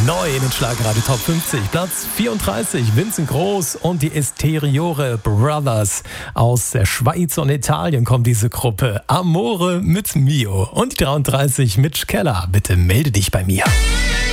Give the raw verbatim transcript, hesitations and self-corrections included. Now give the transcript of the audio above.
Neu in den Schlagerradio Top fünfzig. Platz vierunddreißig, Vincent Groß und die Esteriore Brothers. Aus der Schweiz und Italien kommt diese Gruppe. Amore mit Mio. Und die dreiunddreißig, Mitch Keller. Bitte melde dich bei mir.